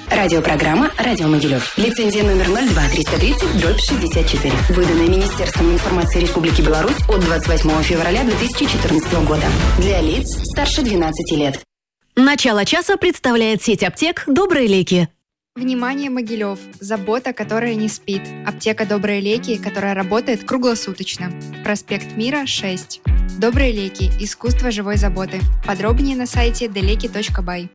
Радиопрограмма «Радио Могилев». Лицензия номер 02-330-64. Выданная Министерством информации Республики Беларусь от 28 февраля 2014 года. Для лиц старше 12 лет. Начало часа представляет сеть аптек «Добрые леки». Внимание, Могилев! Забота, которая не спит. Аптека «Добрые леки», которая работает круглосуточно. Проспект Мира, 6. «Добрые леки. Искусство живой заботы». Подробнее на сайте deleki.by.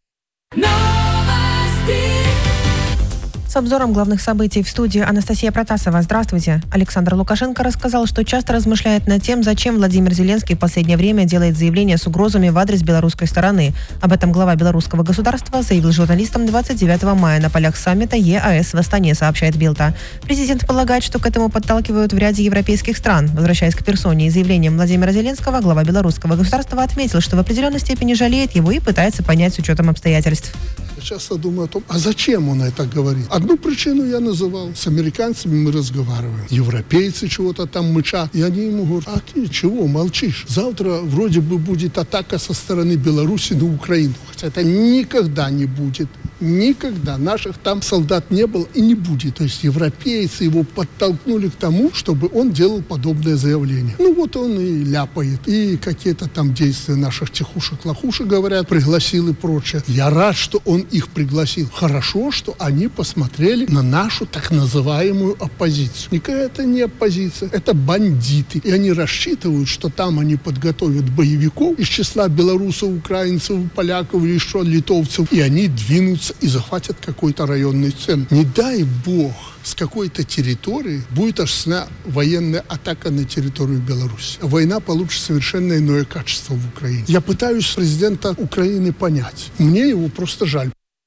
С обзором главных событий в студии Анастасия Протасова. Здравствуйте. Александр Лукашенко рассказал, что часто размышляет над тем, зачем Владимир Зеленский в последнее время делает заявления с угрозами в адрес белорусской стороны. Об этом глава белорусского государства заявил журналистам 29 мая на полях саммита ЕАЭС в Астане, сообщает Билта. Президент полагает, что к этому подталкивают в ряде европейских стран. Возвращаясь к персоне и заявлениям Владимира Зеленского, глава белорусского государства отметил, что в определенной степени жалеет его и пытается понять с учетом обстоятельств. Часто думаю о том, а зачем он это говорит? Одну причину я называл. С американцами мы разговариваем. Европейцы чего-то там мычат. И они ему говорят, а ты чего молчишь? Завтра вроде бы будет атака со стороны Беларуси на Украину. Хотя это никогда не будет. Никогда. Наших там солдат не было и не будет. То есть европейцы его подтолкнули к тому, чтобы он делал подобное заявление. Ну вот он и ляпает. И какие-то там действия наших тихушек-лохушек, говорят, пригласил и прочее. Я рад, что он их пригласил. Хорошо, что они посмотрели на нашу так называемую оппозицию. Никакая это не оппозиция, это бандиты. И они рассчитывают, что там они подготовят боевиков из числа белорусов, украинцев, поляков или еще литовцев. И они двинутся и захватят какой-то районный центр. Не дай бог, с какой-то территории будет осуществлена военная атака на территорию Беларуси. Война получит совершенно иное качество в Украине. Я пытаюсь президента Украины понять. Мне его просто жаль.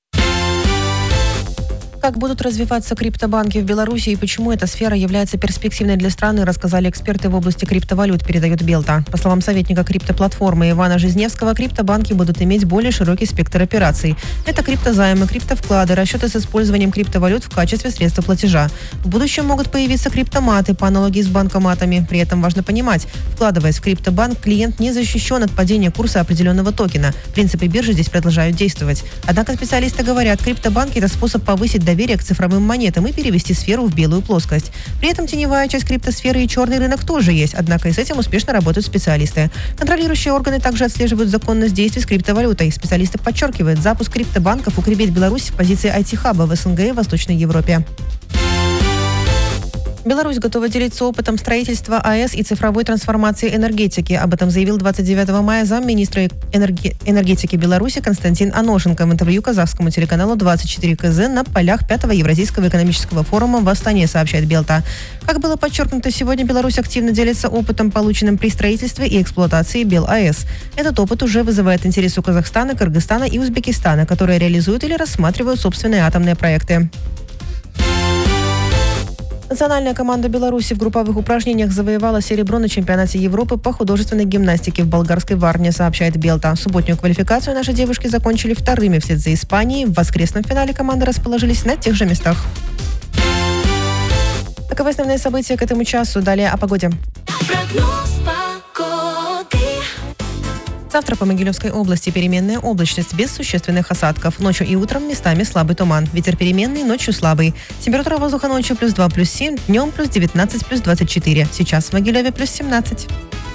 Как будут развиваться криптобанки в Беларуси и почему эта сфера является перспективной для страны, рассказали эксперты в области криптовалют, передает Белта. По словам советника криптоплатформы Ивана Жизневского, криптобанки будут иметь более широкий спектр операций. Это криптозаймы, криптовклады, расчеты с использованием криптовалют в качестве средства платежа. В будущем могут появиться криптоматы по аналогии с банкоматами. При этом важно понимать, вкладываясь в криптобанк, клиент не защищен от падения курса определенного токена. Принципы биржи здесь продолжают действовать. Однако специалисты говорят, криптобанки – это способ повысить доверие к цифровым монетам и перевести сферу в белую плоскость. При этом теневая часть криптосферы и черный рынок тоже есть, однако и с этим успешно работают специалисты. Контролирующие органы также отслеживают законность действий с криптовалютой. Специалисты подчеркивают, запуск криптобанков укрепит Беларусь в позиции IT-хаба в СНГ и Восточной Европе. Беларусь готова делиться опытом строительства АЭС и цифровой трансформации энергетики. Об этом заявил 29 мая замминистра энергетики Беларуси Константин Аношенко в интервью казахскому телеканалу 24 КЗ на полях 5-го Евразийского экономического форума в Астане, сообщает Белта. Как было подчеркнуто, сегодня Беларусь активно делится опытом, полученным при строительстве и эксплуатации БелАЭС. Этот опыт уже вызывает интерес у Казахстана, Кыргызстана и Узбекистана, которые реализуют или рассматривают собственные атомные проекты. Национальная команда Беларуси в групповых упражнениях завоевала серебро на чемпионате Европы по художественной гимнастике в болгарской Варне, сообщает Белта. Субботнюю квалификацию наши девушки закончили вторыми вслед за Испанией. В воскресном финале команды расположились на тех же местах. Таковы основные события к этому часу. Далее о погоде. Завтра по Могилевской области переменная облачность без существенных осадков. Ночью и утром местами слабый туман. Ветер переменный, ночью слабый. Температура воздуха ночью +2, +7, днем +19, +24. Сейчас в Могилеве +17.